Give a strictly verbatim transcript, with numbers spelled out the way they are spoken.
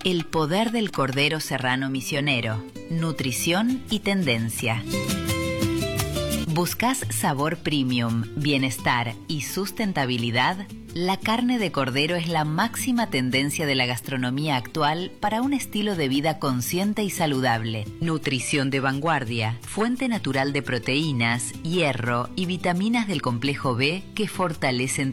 El poder del cordero serrano misionero, nutrición y tendencia. ¿Buscas sabor premium, bienestar y sustentabilidad? La carne de cordero es la máxima tendencia de la gastronomía actual para un estilo de vida consciente y saludable. Nutrición de vanguardia, fuente natural de proteínas, hierro y vitaminas del complejo B que fortalecen